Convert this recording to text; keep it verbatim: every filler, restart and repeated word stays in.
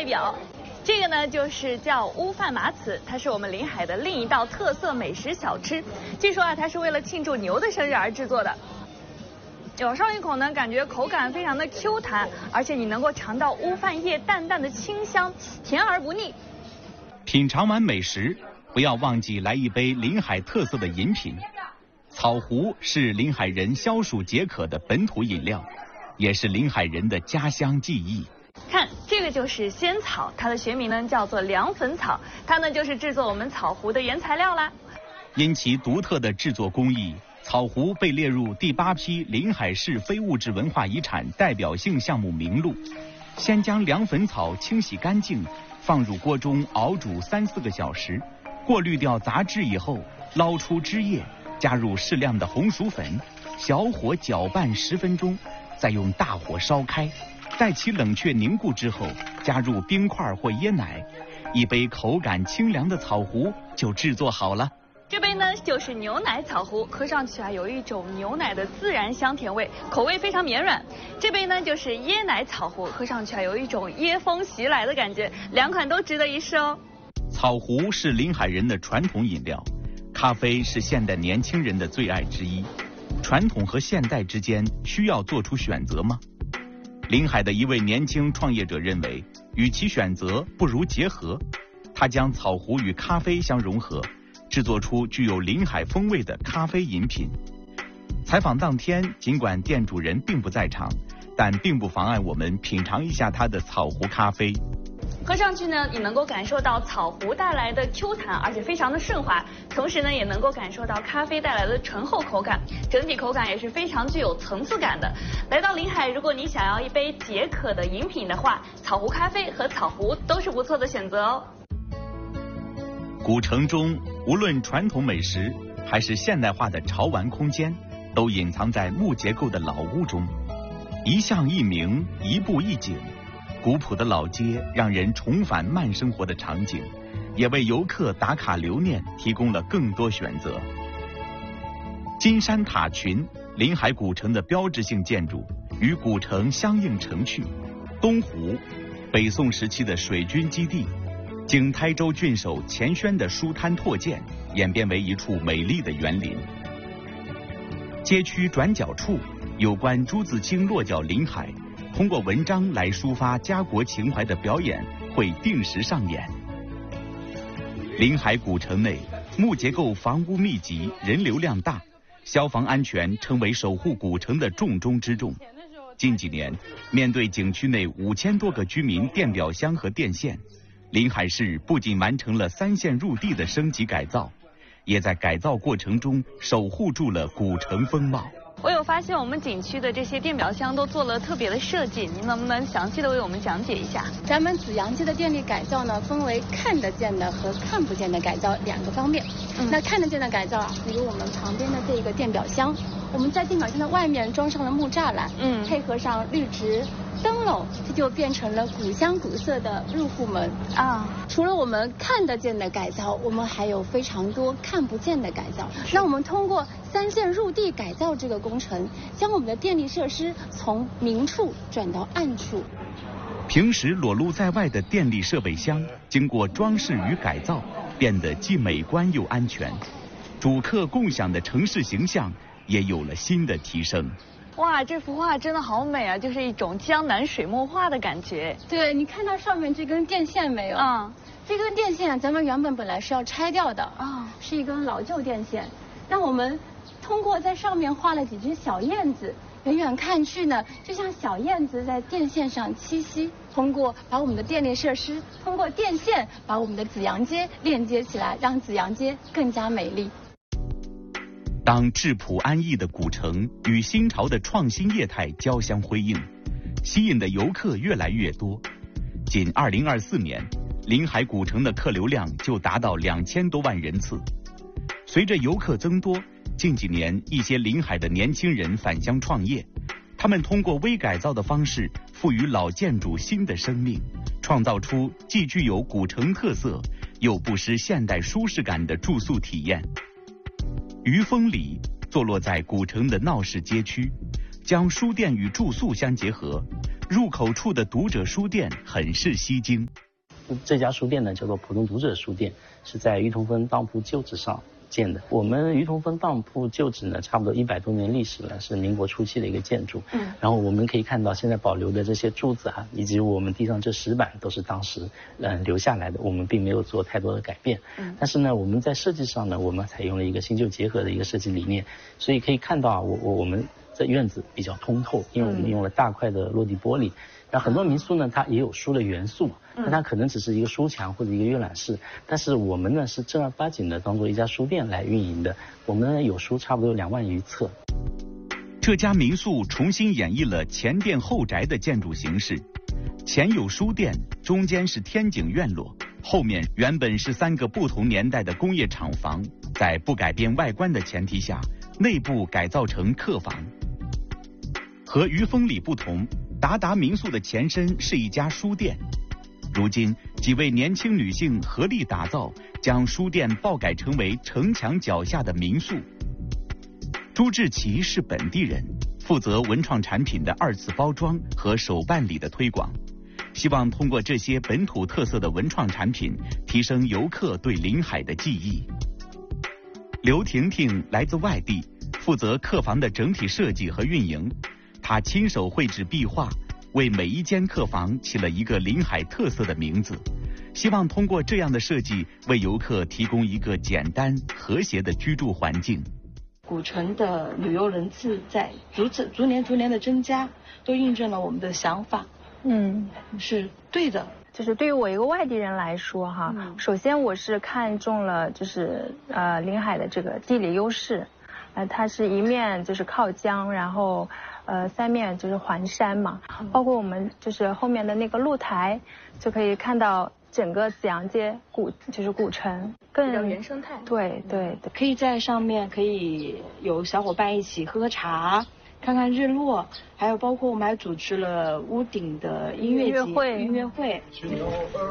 表。这个呢就是叫乌饭麻糍，它是我们临海的另一道特色美食小吃。据说啊，它是为了庆祝牛的生日而制作的。咬上一口呢，感觉口感非常的 Q 弹，而且你能够尝到乌饭叶淡淡的清香，甜而不腻。 品尝完美食，不要忘记来一杯临海特色的饮品。草湖是临海人消暑解渴的本土饮料，也是临海人的家乡记忆。 看，这个就是仙草，它的学名呢叫做凉粉草，它呢就是制作我们草湖的原材料啦。 因其独特的制作工艺，草湖被列入第八批临海市非物质文化遗产代表性项目名录。先将凉粉草清洗干净，放入锅中熬煮三四个小时，过滤掉杂质以后，捞出汁液，加入适量的红薯粉，小火搅拌十分钟，再用大火烧开。待其冷却凝固之后，加入冰块或椰奶，一杯口感清凉的草湖就制作好了。 这杯呢就是牛奶草湖，喝上去啊有一种牛奶的自然香甜味，口味非常绵软。这杯呢就是椰奶草湖，喝上去啊有一种椰风袭来的感觉，两款都值得一试哦。 草湖是临海人的传统饮料，咖啡是现代年轻人的最爱之一。传统和现代之间需要做出选择吗？临海的一位年轻创业者认为，与其选择，不如结合。他将草湖与咖啡相融合，制作出具有临海风味的咖啡饮品。采访当天，尽管店主人并不在场，但并不妨碍我们品尝一下他的草湖咖啡。 喝上去呢，你能够感受到草湖带来的 Q 弹，而且非常的顺滑，同时呢，也能够感受到咖啡带来的醇厚口感，整体口感也是非常具有层次感的。来到临海，如果你想要一杯解渴的饮品的话，草湖咖啡和草湖都是不错的选择哦。 古城中，无论传统美食还是现代化的潮玩空间，都隐藏在木结构的老屋中，一巷一名，一步一景。古朴的老街让人重返慢生活的场景，也为游客打卡留念提供了更多选择。金山塔群，临海古城的标志性建筑，与古城相映成趣。东湖，北宋时期的水军基地，经台州郡守钱轩的书摊拓建，演变为一处美丽的园林。街区转角处，有关朱自清落脚临海，通过文章来抒发家国情怀的表演会定时上演。临海古城内木结构房屋密集，人流量大，消防安全成为守护古城的重中之重。近几年，面对景区内五千多个居民电表箱和电线，临海市不仅完成了三线入地的升级改造，也在改造过程中守护住了古城风貌。 我有发现我们景区的这些电表箱都做了特别的设计，您能不能详细的为我们讲解一下？ 咱们紫阳街的电力改造呢，分为看得见的和看不见的改造两个方面。嗯、那看得见的改造啊，比如我们旁边的这一个电表箱，我们在电表箱的外面装上了木栅栏，嗯，配合上绿植、灯笼，这就变成了古香古色的入户门啊。除了我们看得见的改造，我们还有非常多看不见的改造。那我们通过三线入地改造这个工程，将我们的电力设施从明处转到暗处。 平时裸露在外的电力设备箱，经过装饰与改造，变得既美观又安全。主客共享的城市形象也有了新的提升。 哇，这幅画真的好美啊，就是一种江南水墨画的感觉。 对，你看到上面这根电线没有？嗯，这根电线咱们原本本来是要拆掉的啊，是一根老旧电线。那我们通过在上面画了几只小燕子，远远看去呢，就像小燕子在电线上栖息。通过把我们的电力设施，通过电线把我们的紫阳街链接起来，让紫阳街更加美丽。 当质朴安逸的古城与新潮的创新业态交相辉映，吸引的游客越来越多。仅二零二四年，临海古城的客流量就达到两千多万人次。随着游客增多，近几年一些临海的年轻人返乡创业，他们通过微改造的方式赋予老建筑新的生命，创造出既具有古城特色又不失现代舒适感的住宿体验。余风里坐落在古城的闹市街区，将书店与住宿相结合， 入口处的读者书店很是吸睛。 这家书店呢叫做浦东读者书店，是在裕同峰当铺旧址上建的。我们裕同峰当铺旧址呢，差不多一百多年历史了，是民国初期的一个建筑。嗯，然后我们可以看到现在保留的这些柱子啊，以及我们地上这石板都是当时嗯、呃、留下来的，我们并没有做太多的改变。嗯，但是呢，我们在设计上呢，我们采用了一个新旧结合的一个设计理念，所以可以看到啊，我我我们这院子比较通透，因为我们用了大块的落地玻璃。那很多民宿呢，它也有书的元素，那它可能只是一个书墙或者一个阅览室，但是我们呢是正儿八经的当做一家书店来运营的。我们呢有书差不多有两万余册。 这家民宿重新演绎了前店后宅的建筑形式，前有书店，中间是天井院落，后面原本是三个不同年代的工业厂房，在不改变外观的前提下，内部改造成客房。和余风里不同，达达民宿的前身是一家书店，如今几位年轻女性合力打造，将书店爆改成为城墙脚下的民宿。朱志奇是本地人，负责文创产品的二次包装和手办礼的推广，希望通过这些本土特色的文创产品，提升游客对临海的记忆。刘婷婷来自外地，负责客房的整体设计和运营。他亲手绘制壁画，为每一间客房起了一个临海特色的名字，希望通过这样的设计，为游客提供一个简单和谐的居住环境。 古城的旅游人次在逐次逐年逐年的增加，都印证了我们的想法。嗯，是对的。 就是对于我一个外地人来说哈，嗯、首先我是看中了就是呃临海的这个地理优势，呃它是一面就是靠江，然后呃三面就是环山嘛，嗯、包括我们就是后面的那个露台，就可以看到整个紫阳街古就是古城，更原生态。 对对对， 可以在上面可以有小伙伴一起喝喝茶。看看日落，还有包括我们还组织了屋顶的音乐节、 音乐会。 音乐会